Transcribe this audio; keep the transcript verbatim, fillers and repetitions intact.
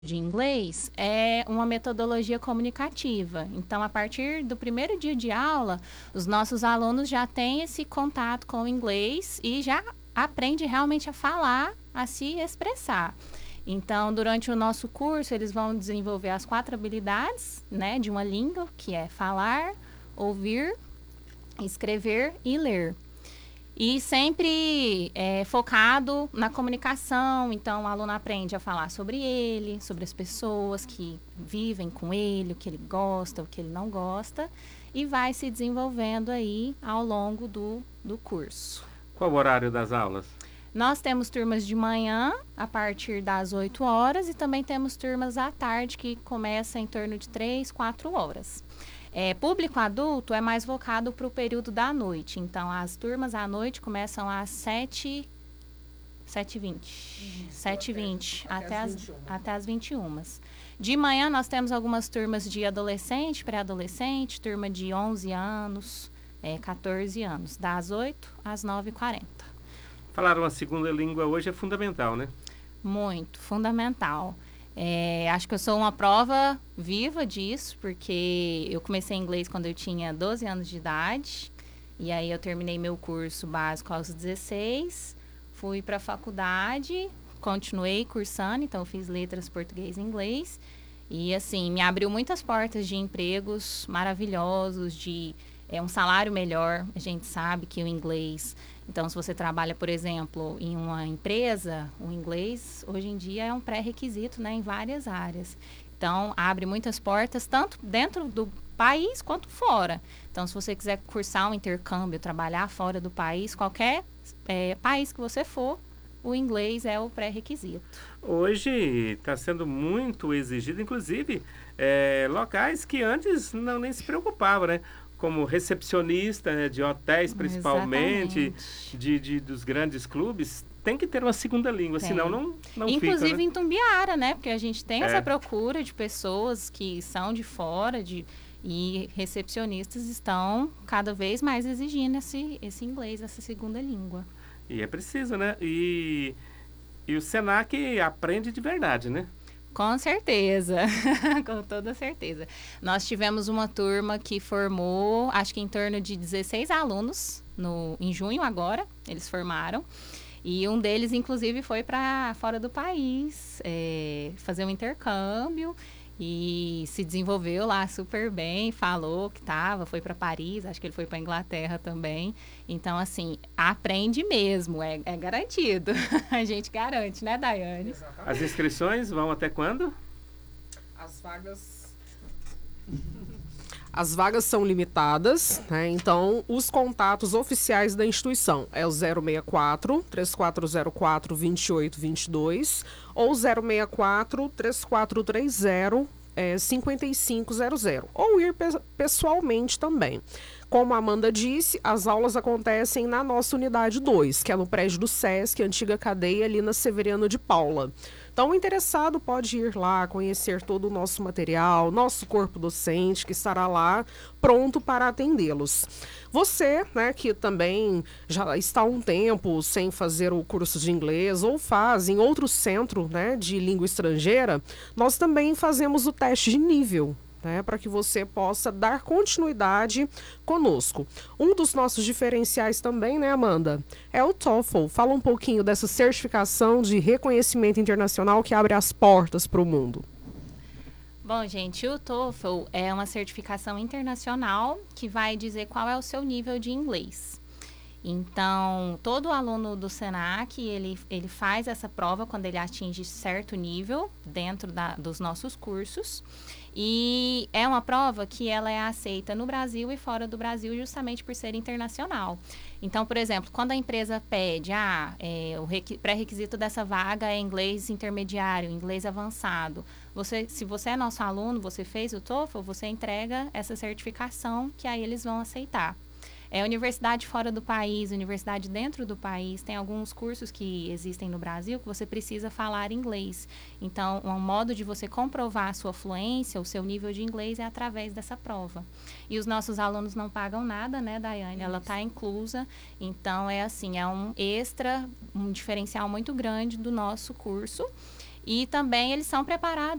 de inglês é uma metodologia comunicativa. Então, a partir do primeiro dia de aula, os nossos alunos já têm esse contato com o inglês e já aprende realmente a falar, a se expressar. Então, durante o nosso curso, eles vão desenvolver as quatro habilidades, né, de uma língua, que é falar, ouvir, escrever e ler. E sempre é, focado na comunicação. Então, o aluno aprende a falar sobre ele, sobre as pessoas que vivem com ele, o que ele gosta, o que ele não gosta, e vai se desenvolvendo aí ao longo do, do curso. Qual o horário das aulas? Nós temos turmas de manhã, a partir das oito horas, e também temos turmas à tarde, que começa em torno de três, quatro horas. É, público adulto é mais voltado para o período da noite. Então, as turmas à noite começam às sete, sete e vinte. sete e vinte, até, até, as, até as vinte e uma. De manhã, nós temos algumas turmas de adolescente, pré-adolescente, turma de onze anos, é, quatorze anos, das oito às nove e quarenta. Falar uma segunda língua hoje é fundamental, né? Muito, fundamental. É, acho que eu sou uma prova viva disso, porque eu comecei inglês quando eu tinha doze anos de idade, e aí eu terminei meu curso básico aos dezesseis, fui para a faculdade, continuei cursando, então eu fiz letras português e inglês, e assim, me abriu muitas portas de empregos maravilhosos, de é, um salário melhor. A gente sabe que o inglês... Então, se você trabalha, por exemplo, em uma empresa, o inglês, hoje em dia, é um pré-requisito, né, em várias áreas. Então, abre muitas portas, tanto dentro do país quanto fora. Então, se você quiser cursar um intercâmbio, trabalhar fora do país, qualquer é, país que você for, o inglês é o pré-requisito. Hoje está sendo muito exigido, inclusive, é, locais que antes não nem se preocupavam, né? Como recepcionista, né, de hotéis principalmente, de, de, dos grandes clubes, tem que ter uma segunda língua, tem. Senão não, não Inclusive fica, né? em Tumbiara, né? Porque a gente tem é. essa procura de pessoas que são de fora, de, e recepcionistas estão cada vez mais exigindo esse, esse inglês, essa segunda língua. E é preciso, né? E, e o Senac aprende de verdade, né? Com certeza, com toda certeza. Nós tivemos uma turma que formou, acho que em torno de dezesseis alunos, no, em junho agora, eles formaram. E um deles, inclusive, foi para fora do país, é, fazer um intercâmbio e se desenvolveu lá super bem, falou que estava, foi para Paris, acho que ele foi para Inglaterra também. Então, assim, aprende mesmo, é, é garantido. A gente garante, né, Daiane? Exatamente. As inscrições vão até quando? As vagas... As vagas são limitadas, né? Então os contatos oficiais da instituição é o zero seis quatro, três quatro zero quatro, dois oito dois dois ou zero seis quatro, três quatro três zero, cinco cinco zero zero, ou ir pe- pessoalmente também. Como a Amanda disse, as aulas acontecem na nossa unidade dois, que é no prédio do SESC, antiga cadeia, ali na Severiano de Paula. Então, o interessado pode ir lá, conhecer todo o nosso material, nosso corpo docente, que estará lá pronto para atendê-los. Você, né, que também já está há um tempo sem fazer o curso de inglês ou faz em outro centro, né, de língua estrangeira, nós também fazemos o teste de nível, né, para que você possa dar continuidade conosco. Um dos nossos diferenciais também, né, Amanda, é o TOEFL. Fala um pouquinho dessa certificação de reconhecimento internacional que abre as portas para o mundo. Bom, gente, o TOEFL é uma certificação internacional que vai dizer qual é o seu nível de inglês. Então, todo aluno do Senac, ele, ele faz essa prova quando ele atinge certo nível dentro da, dos nossos cursos. E é uma prova que ela é aceita no Brasil e fora do Brasil justamente por ser internacional. Então, por exemplo, quando a empresa pede, ah, é, o requ- pré-requisito dessa vaga é inglês intermediário, inglês avançado. Você, se você é nosso aluno, você fez o TOEFL, você entrega essa certificação que aí eles vão aceitar. É, universidade fora do país, universidade dentro do país, tem alguns cursos que existem no Brasil que você precisa falar inglês. Então, um modo de você comprovar a sua fluência, o seu nível de inglês é através dessa prova. E os nossos alunos não pagam nada, né, Daiane? Ela está inclusa, então é assim, é um extra, um diferencial muito grande do nosso curso. E também eles são preparados